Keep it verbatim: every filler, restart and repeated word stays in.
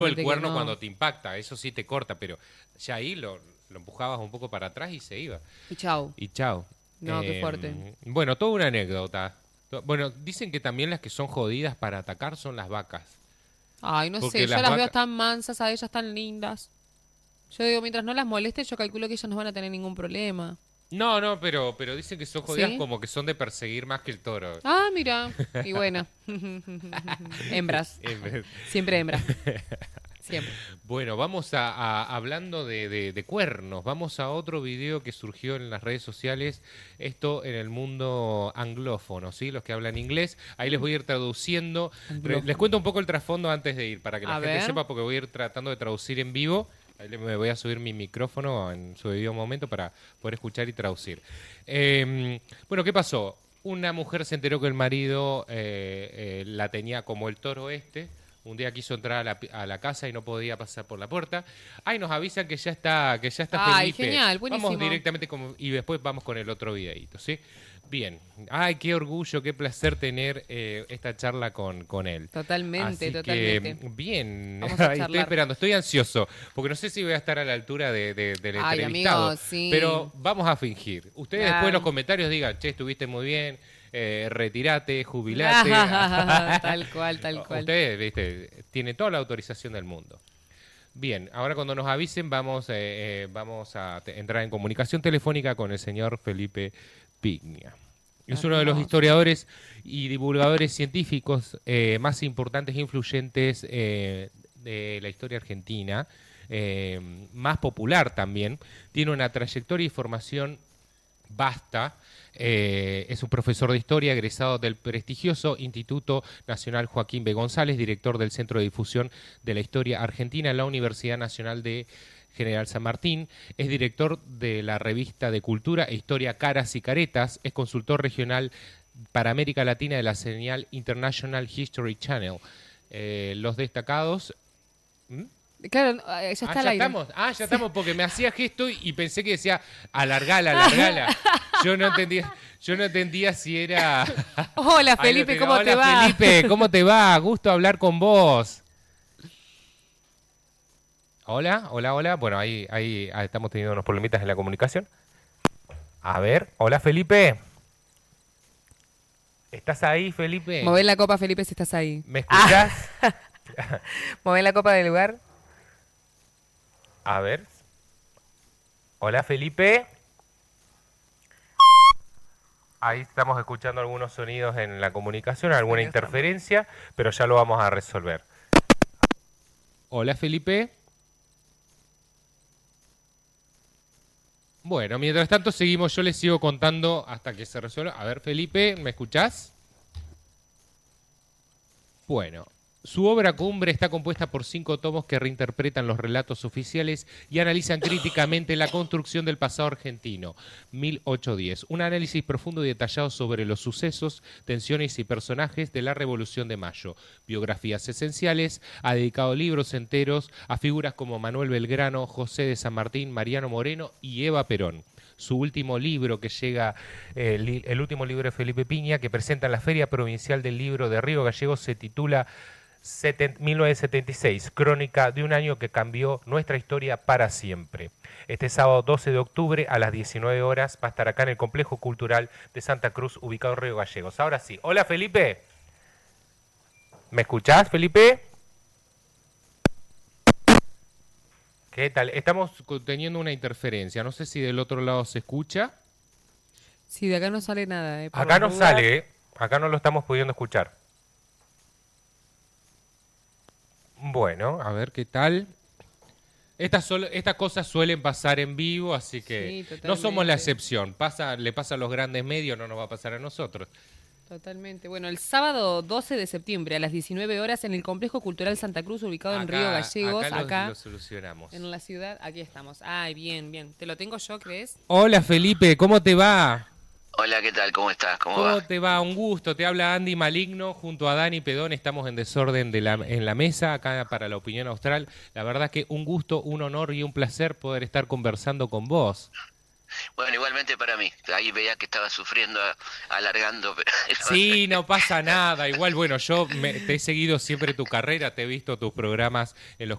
el cuerno no. cuando te impacta, eso sí te corta, pero ya ahí lo, lo empujabas un poco para atrás y se iba. Y chau. Y chao. No, qué Eh, fuerte. Bueno, toda una anécdota. To- Bueno, dicen que también las que son jodidas para atacar son las vacas. Ay, no Porque sé, yo las las veo vacas... tan mansas, a ellas tan lindas. Yo digo, mientras no las moleste, yo calculo que ellas no van a tener ningún problema. No, no, pero, pero dicen que son jodidas ¿Sí? como que son de perseguir más que el toro. Ah, mira. Y bueno. Hembras. En vez- Siempre hembra. Siempre. Bueno, vamos a, a- hablando de, de- de cuernos, vamos a otro video que surgió en las redes sociales, esto en el mundo anglófono, ¿sí? Los que hablan inglés, ahí les voy a ir traduciendo. Re- Anglófono. les cuento un poco el trasfondo antes de ir, para que la A gente ver. sepa, porque voy a ir tratando de traducir en vivo. Ahí le- me voy a subir mi micrófono en su debido momento para poder escuchar y traducir. Eh, bueno, ¿qué pasó? Una mujer se enteró que el marido eh, eh, la tenía como el toro este. Un día quiso entrar a la, pi- a la casa y no podía pasar por la puerta. Ay, nos avisan que ya está, que ya está Ay, Felipe. genial, buenísimo. Vamos directamente como, y después vamos con el otro videíto, ¿sí? Bien. Ay, qué orgullo, qué placer tener eh, esta charla con, con él. Totalmente, Así totalmente. que, bien. Vamos a Ay, estoy charlar. esperando, estoy ansioso, porque no sé si voy a estar a la altura de, de- del Ay, entrevistado. amigo, sí. Pero vamos a fingir. Ustedes Claro. después en los comentarios digan, che, estuviste muy bien, eh, retirate, jubilate. Tal cual, tal cual. Ustedes, viste, tienen toda la autorización del mundo. Bien, ahora cuando nos avisen vamos, eh, eh, vamos a te- entrar en comunicación telefónica con el señor Felipe Pignia. Es uno de los Hermoso. historiadores y divulgadores científicos eh, más importantes e influyentes eh, de la historia argentina, eh, más popular también. Tiene una trayectoria y formación vasta. Eh, es un profesor de historia egresado del prestigioso Instituto Nacional Joaquín B. González, director del Centro de Difusión de la Historia Argentina en la Universidad Nacional de General San Martín, es director de la revista de Cultura e Historia Caras y Caretas, es consultor regional para América Latina de la señal International History Channel. Eh, los destacados... ¿Mm? Claro, no, eh, ya está Ah, al ya aire. estamos, ah, ya estamos, porque me hacía gesto y, y pensé que decía alargala, alargala. Yo no entendía, yo no entendía si era. Hola, Ahí lo Felipe, tenía. ¿cómo Hola, te va? Felipe, ¿cómo te va? Gusto hablar con vos. Hola, hola, hola. Bueno, ahí, ahí ah, estamos teniendo unos problemitas en la comunicación. A ver, hola Felipe. ¿Estás ahí, Felipe? Mover la copa, Felipe, si estás ahí. ¿Me escuchás? Mover la copa del lugar. A ver. Hola, Felipe. Ahí estamos escuchando algunos sonidos en la comunicación, alguna Acá estamos. interferencia, pero ya lo vamos a resolver. Hola, Felipe. Bueno, mientras tanto seguimos, yo les sigo contando hasta que se resuelva. A ver, Felipe, ¿me escuchás? Bueno, su obra cumbre está compuesta por cinco tomos que reinterpretan los relatos oficiales y analizan críticamente la construcción del pasado argentino, mil ochocientos diez. Un análisis profundo y detallado sobre los sucesos, tensiones y personajes de la Revolución de Mayo. Biografías esenciales, ha dedicado libros enteros a figuras como Manuel Belgrano, José de San Martín, Mariano Moreno y Eva Perón. Su último libro que llega, eh, li- el último libro de Felipe Piña, que presenta en la Feria Provincial del Libro de Río Gallegos, se titula seten- mil novecientos setenta y seis, Crónica de un año que cambió nuestra historia para siempre. Este sábado doce de octubre a las diecinueve horas va a estar acá en el Complejo Cultural de Santa Cruz, ubicado en Río Gallegos. Ahora sí. Hola, Felipe. ¿Me escuchás, Felipe? ¿Qué tal? Estamos co- teniendo una interferencia. No sé si del otro lado se escucha. Sí, de acá no sale nada. Eh, por Acá las no dudas. sale, ¿eh? Acá no lo estamos pudiendo escuchar. Bueno, a ver qué tal. Estas, sol- estas cosas suelen pasar en vivo, así que Sí, no somos la totalmente. excepción. Pasa, le pasa a los grandes medios, no nos va a pasar a nosotros. Totalmente. Bueno, el sábado doce de septiembre a las diecinueve horas en el Complejo Cultural Santa Cruz, ubicado en Acá- Río Gallegos, acá lo- acá, lo solucionamos. en la ciudad. Aquí estamos. Ay, bien, bien. ¿Te lo tengo yo, crees? Hola, Felipe, ¿cómo te va? Hola, ¿qué tal? ¿Cómo estás? ¿Cómo, ¿Cómo va? te va? Un gusto. Te habla Andy Maligno junto a Dani Pedón. Estamos en desorden de la, en la mesa acá para la opinión austral. La verdad que un gusto, un honor y un placer poder estar conversando con vos. Bueno, igualmente para mí. Ahí veía que estaba sufriendo, a- alargando. Pero... Sí, no pasa nada. Igual, bueno, yo me- te he seguido siempre tu carrera, te he visto tus programas en los